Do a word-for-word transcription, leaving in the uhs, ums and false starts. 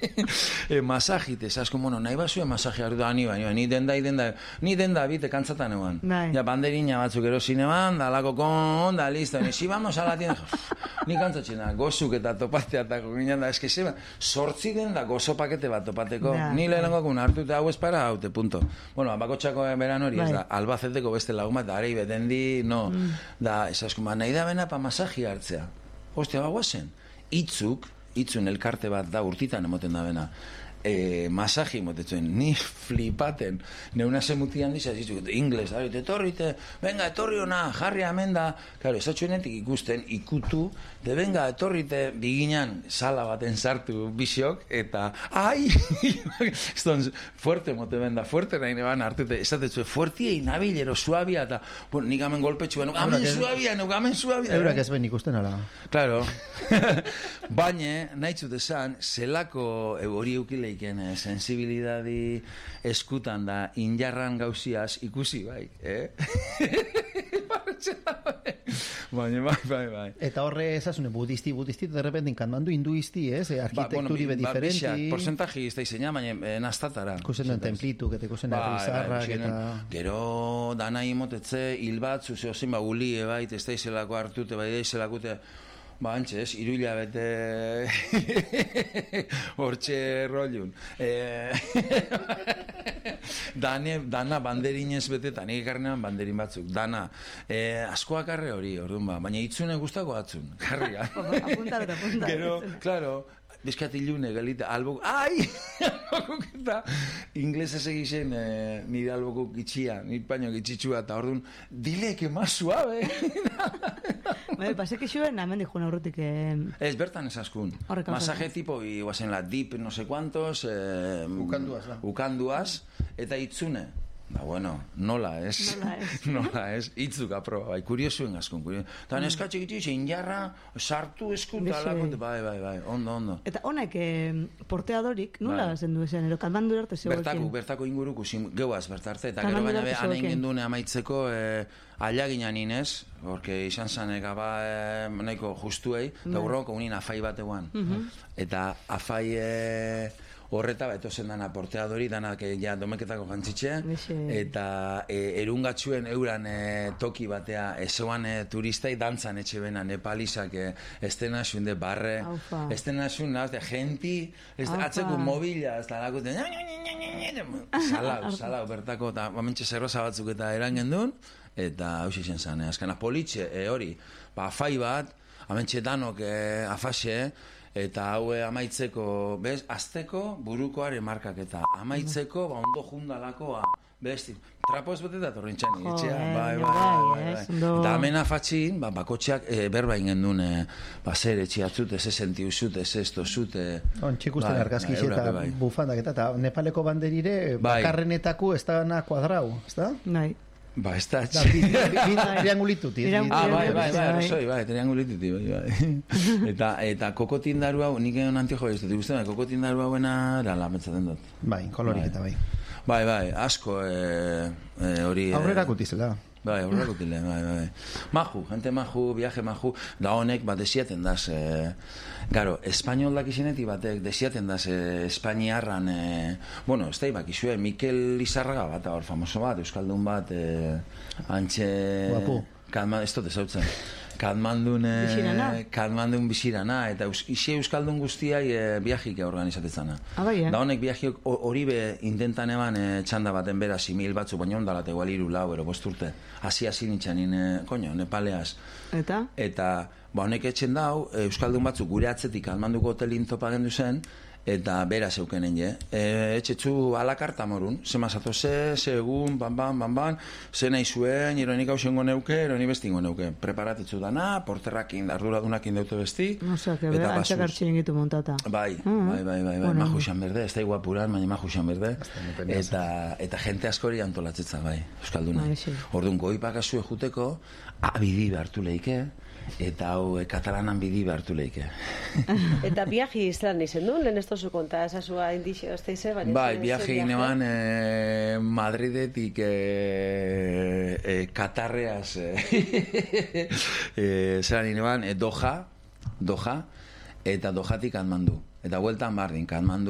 e, masajit, ez asko, bueno, nahi basue masajia, da, ni bai, ni denda, denda, ni denda, bite, kantzatan eban. Ja, banderina batzuk erosin eban, da, lako kon, da, listo, ni, si, vamos a la tienda, ni kantzatxena, gozuk eta topatea, eta ginen da, eske zeba, sortzi den da gozo pakete bat topateko, ni lehenengokun hartu eta hau espara, haute, punto. Bueno, bakotxako beran hori, ez da, Albazeteko beste lagun bat, da, arei betendi, no, da, ez asko, nahi da bena pa masaji hartzea. Ostia, bagoazen, itzuk, itzun elkarte bat da urtitan emoten da bena, e, masaji motetzen, ni flipaten, neuna semutian dizaz, ingles, etorrite, venga, etorri ona, jarri hemen da, claro, esatxuenetik ikusten, ikutu, de venga, etorrite, biginan, sala baten sartu bisiok, eta, ai, eston, fuerte mote benda, fuerte nahi neban hartute, esatetzu, fuertiei nabilero, suabia, eta, bueno, nik amen golpetxua, nuk amen suabia, nuk amen suabia. Eurak ez ben ikusten ala. Claro, baina, nahi txut esan, zelako hori eukileiken sensibilidadi eskutan da, injarran gauziaz ikusi, bai, eh? Baina, bai, bai, bai. Eta horre esasune, budisti, budisti, de repente, kanmandu hinduisti, ez? Arkitekturi be diferenti. Ba, bueno, porcentaji ez da izeina, baina nastatara. Kusen den templitu, kete kusen errizarrak, eta... Gero, dana imotetze, hil bat, zuzeo zen, ba, guli, ebait, ez da izelako hartute, bai, da izelakute... Ba, antxez, iruila bete hortxe rollun. Dana banderinez bete, eta nik ekarrenean banderin batzuk. Dana, askoak arre hori, orduan ba, baina itzune guztako atzun. Karria. Apuntar eta apuntar. Gero, klaro, bizkatilune, galita, albok, ai! Albokuk eta inglesez egiten nire albokuk itxia, nire paño itxitsua, eta orduan, dile que más suave. Bai, pasek xuen, hemen dihuen aurrutik... Ez, bertan ez askun. Masaje tipo, iguazen la dip, no sé cuantos... Ukanduaz, da. Ukanduaz, eta itzune. Ba, bueno, nola ez. Nola ez. Nola ez. Itzuk aproba, bai, kuriosuen askun. Eta neskatxe gitu, injarra, sartu eskuta, bai, bai, bai, ondo, ondo. Eta honek, porteadorik, nola zendu esan, ero kalmandu erte zegoekin? Bertako, bertako inguruko, geuaz bertarte, eta gero baina behan egin dune amaitzeko ailaginan inez, porque izan zaneka ba nahiko justuei, eta urroko unin afai bat eguan. Eta afai... Horreta, ba, etozen dana porteadori, danak ja domeketako jantzitxe, eta erungatxuen euran toki batea esoan turistai dantzan etxe bena, nepalizak estena xunde barre, estena xun, nazte, genti, atzeko mobila, ez da lakute, salau, salau, bertako, eta bamentxe zerroza batzuk eta erangen duen, eta hausi zen zan, azkana politxe hori, ba, afai bat, bamentxe danok afaxe, eta hau amaitzeko, bez, azteko burukoare markaketa, amaitzeko, ba, ondo jundalakoa, besti, trapo ez bete da torrintxan, itxea, bai, bai, bai, eta hemen afatxin, ba, bakotxeak berba ingen duen, ba, zer, etxiatzute, ze senti usute, ze esto zute. On, txikusten argazkixe eta bufandak, eta Nepaleko banderire, bakarrenetako ez da na kuadrau, ez da? Nahi. Ba, ez da... Triangulituti. Ah, bai, bai, bai, soi, bai, triangulituti, bai, bai. Eta, eta kokotindaru hau, nik egon antiojo ez dut, ikusten, kokotindaru hauena, erala, metzaten dut. Bai, kolorik eta bai. Bai, bai, asko hori... Aurrera kutizela. Bai, aurrera kutile, bai, bai. Maju, gente maju, viaje maju, da honek, bat desiaten daz, garo, espainol dakizenetik batek desiaten daz espainiarran, bueno, ez da, bakizue, Mikel Izarraga bat, hor famoso bat, euskaldun bat, antxe... Guapu. Kadma, ez dut ezautzen. Kadmandun... Kadmandun bizirana, eta isi euskaldun guztiai biajik organizatetzana. Da honek biajiok hori be intentan eban txanda baten bera simil batzu, baina ondalate igual iru lau, ero bosturte. Asi-asi nintxanin, koño, nepaleaz. Eta? Eta, ba honek etxen dau, euskaldun batzu gure atzetik Kadmanduko hotelin topa gendu zen, eta bera zeukenen je. Etxetzu alakarta morun, ze mazatu ze, ze egun, ban, ban, ban, ban, ze nahi zuen, ironik hau zengo neuke, ironik bestingo neuke. Preparatetzu dana, porterrakin, arduradunakin deute besti. Osa, que bera, antxak hartxinen gitu montata. Bai, bai, bai, bai, bai, maju xan berde, ez da iguapuran, baina maju xan berde. Eta, eta jente askori antolatzetza, bai, euskalduna. Orduan, goi pakazue juteko, abidi behartu leike, eta hau katalanan bidi behartu leike. Eta viaji izan izen du, lehen ez tozu konta, esasua indixio, ez teize? Bai, viaji ineban Madridetik Katarreaz zeran ineban Doha, Doha, eta Dohatik Katmandu. Eta hueltan bardin, Katmandu